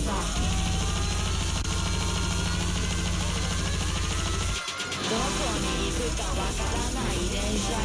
さ。どこに行くかわからない電車